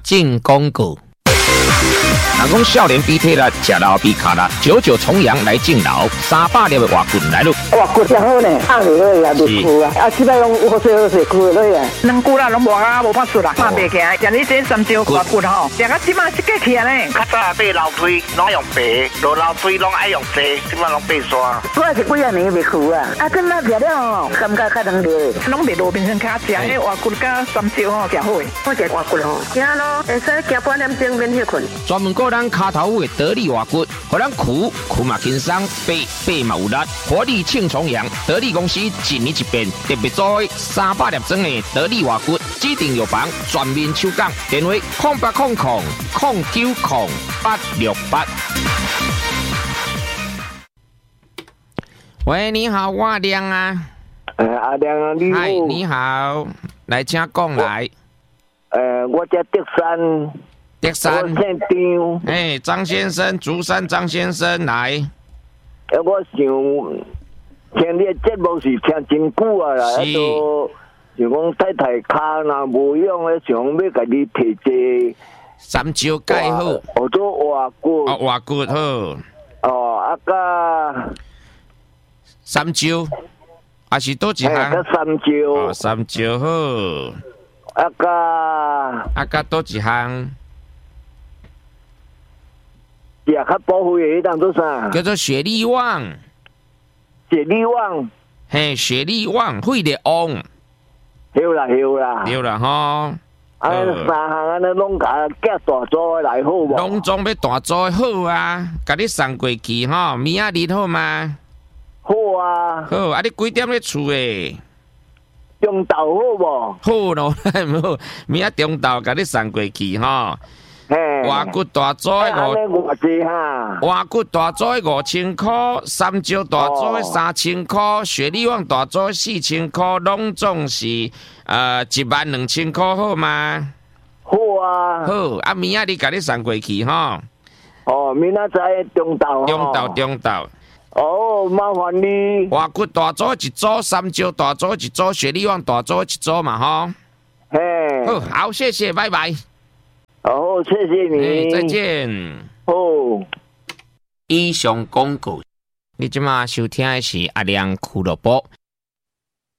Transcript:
进公股。人讲少年比体力，吃老比卡力，久久重阳来敬老，300粒的活棍来咯。 活棍真好呢，放落去也袂枯啊，啊，即摆拢好势枯落去啊。 两久啦，拢无啊，无法术啦，拍袂起来。像你这三招活棍吼，食到即摆是过去啊呢。 较早买楼梯拢用白，落楼梯拢爱用细，即摆拢白刷。 我是几啊年袂枯啊，啊，今仔食了吼，感觉较能热。 拢袂路边上卡食，迄活棍甲三招吼，食好诶。 我食活棍吼，行咯，会使行半点钟免休困。 专门顾咱骹头的得力活骨，互咱苦嘛轻松，背嘛有力，活力庆重阳。得力公司一年一变，特别做300粒装的得力活骨，指定药房全面抽奖，电话0800090868。喂，你好，我阿亮啊。 阿亮啊，你好。 嗨，你好，来，请讲来。 我叫德山。 德山， 我张先生，竹山张先生来。 我想听你的节目是听真久啊啦，想讲太太脚若无用咧，想要甲你提一三招解好， 学做活骨。 哦，活骨好。 哦，啊甲三招，啊是多一项？ 甲三招。 哦，三招好。啊甲多一项？ 也较保护的，当做啥？ 叫做雪力旺。 雪力旺。 嘿，雪力旺，会的旺。 有啦。 有啦吼。 三项安尼拢甲夹大组来好无？ 拢总要大组好啊！甲你送过去吼，明仔日好吗？ 好啊。 好，啊你几点咧厝诶？ 中昼好无？ 好咯，好，明仔中昼甲你送过去吼。活骨大组活骨大组5000块，三招大组3000块，雪力旺大组4000块，拢总是12000块，好吗？ 好啊。 好，啊明仔日甲你送过去吼。 哦，明仔载中昼。 中昼。 哦，麻烦你。 活骨大组一组，三招大组一组，雪力旺大组一组嘛吼。 嘿。 好，谢谢，拜拜。 好，谢谢你。 再见。 好。 以上广告，你即马收听的是阿亮俱乐部。